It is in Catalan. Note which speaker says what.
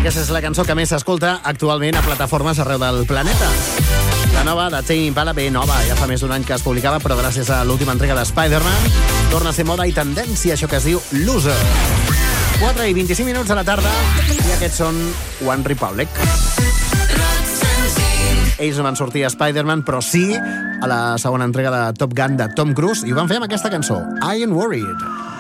Speaker 1: Aquesta és la cançó que més s'escolta actualment a plataformes arreu del planeta. La nova de Tame Impala, bé nova, ja fa més d'un any que es publicava, però gràcies a l'última entrega de Spider-Man torna a ser moda i tendència, això que es diu Loser. 4 i 25 minuts a la tarda i aquests són One Republic. Ells no van sortir a Spider-Man, però sí a la segona entrega de Top Gun de Tom Cruise i ho van fer amb aquesta cançó, I Ain't Worried.